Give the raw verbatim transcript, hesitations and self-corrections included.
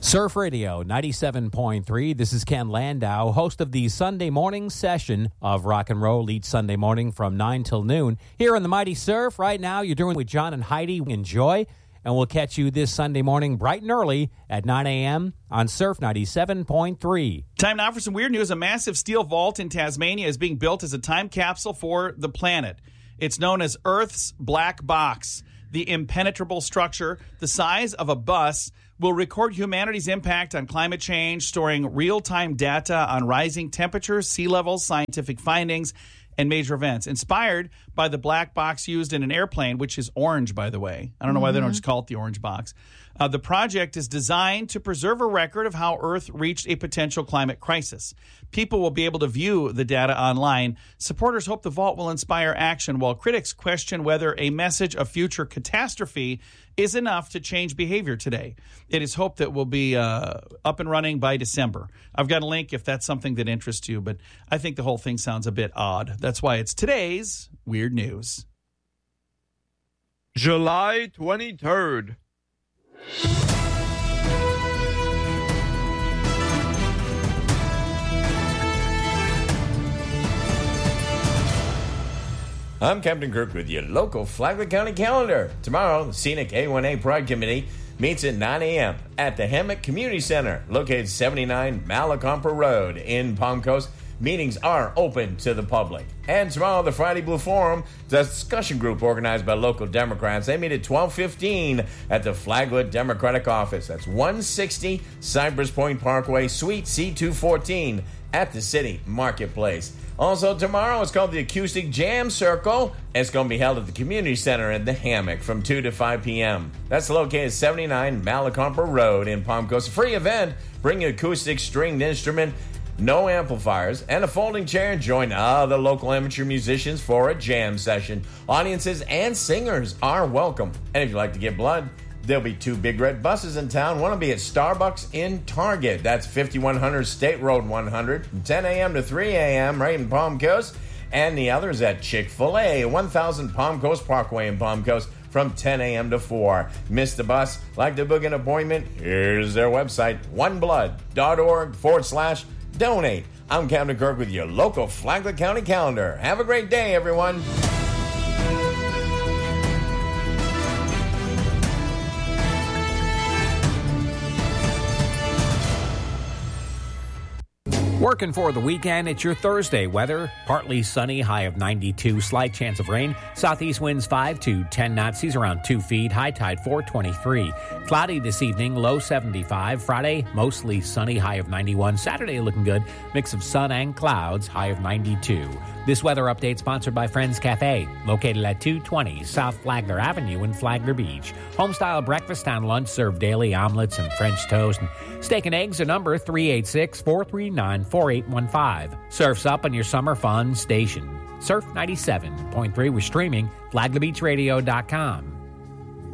Surf Radio ninety-seven point three. This is Ken Landau, host of the Sunday morning session of Rock and Roll each Sunday morning from nine till noon. Here on the Mighty Surf, right now, you're doing with John and Heidi. Enjoy, and we'll catch you this Sunday morning bright and early at nine a.m. on Surf ninety-seven point three. Time now for some weird news. A massive steel vault in Tasmania is being built as a time capsule for the planet. It's known as Earth's Black Box. The impenetrable structure, the size of a bus, will record humanity's impact on climate change, storing real-time data on rising temperatures, sea levels, scientific findings, and major events. Inspired by the black box used in an airplane, which is orange, by the way. I don't know mm-hmm. why they don't just call it the orange box. Uh, the project is designed to preserve a record of how Earth reached a potential climate crisis. People will be able to view the data online. Supporters hope the vault will inspire action, while critics question whether a message of future catastrophe is enough to change behavior today. It is hoped that we'll be uh, up and running by December. I've got a link if that's something that interests you, but I think the whole thing sounds a bit odd. That's why it's today's Weird News. July twenty-third. I'm Captain Kirk with your local Flagler County calendar. Tomorrow, the Scenic A one A Pride Committee meets at nine a.m. at the Hammock Community Center, located seventy-nine Malacompa Road in Palm Coast. Meetings are open to the public. And tomorrow, the Friday Blue Forum, the discussion group organized by local Democrats. They meet at twelve fifteen at the Flagler Democratic Office. That's one sixty Cypress Point Parkway, Suite C two fourteen at the City Marketplace. Also tomorrow, it's called the Acoustic Jam Circle. It's going to be held at the Community Center in the Hammock from two to five p.m. That's located at seventy-nine Malacompa Road in Palm Coast. A free event. Bring an acoustic stringed instrument, no amplifiers, and a folding chair. Join other local amateur musicians for a jam session. Audiences and singers are welcome. And if you'd like to get blood, there'll be two big red buses in town. One will be at Starbucks in Target. That's fifty-one hundred State Road one hundred from ten a.m. to three a.m. right in Palm Coast. And the other is at Chick-fil-A, one thousand Palm Coast Parkway in Palm Coast from ten a.m. to four. Miss the bus? Like to book an appointment? Here's their website, oneblood.org forward slash donate. I'm Captain Kirk with your local Flagler County calendar. Have a great day, everyone. Working for the weekend, it's your Thursday weather. Partly sunny, high of ninety-two, slight chance of rain. Southeast winds five to ten knots, seas around two feet, high tide four twenty-three. Cloudy this evening, low seventy-five. Friday, mostly sunny, high of ninety-one. Saturday looking good, mix of sun and clouds, high of ninety-two. This weather update sponsored by Friends Cafe, located at two twenty South Flagler Avenue in Flagler Beach. Homestyle breakfast and lunch served daily, omelets and French toast. And steak and eggs, a number three eight six, four three nine, four eight one five. Surf's up on your summer fun station. Surf ninety-seven point three. We're streaming flagler beach radio dot com.